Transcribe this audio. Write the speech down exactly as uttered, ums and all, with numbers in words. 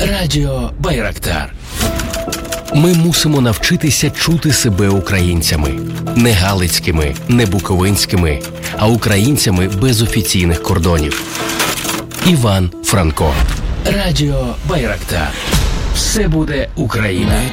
Радіо Байрактар. Ми мусимо навчитися чути себе українцями. Не галицькими, не буковинськими, а українцями без офіційних кордонів. Іван Франко. Радіо Байрактар. Все буде Україна.